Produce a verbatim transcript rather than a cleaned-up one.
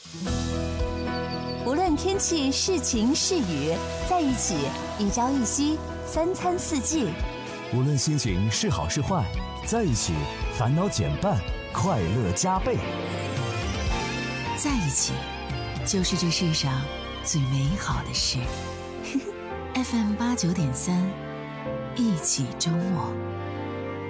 无论天气是晴是雨，在一起一朝一夕，三餐四季。 无论心情是好是坏，在一起烦恼减半，快乐加倍。 在一起就是这世上最美好的事。F M 八九点三，一起周末。